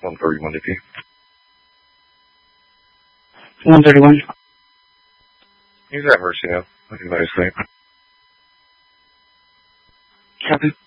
131 DP. 131. He's at Mercy now. Everybody's asleep. Copy.